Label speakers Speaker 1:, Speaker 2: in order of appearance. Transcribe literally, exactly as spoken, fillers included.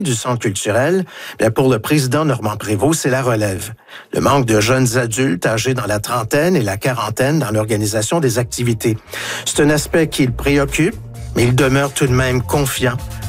Speaker 1: du Centre culturel, bien pour le président Normand Prévost, c'est la relève. Le manque de jeunes adultes âgés dans la trentaine et la quarantaine dans l'organisation des activités. C'est un aspect qui le préoccupe, mais il demeure tout de même confiant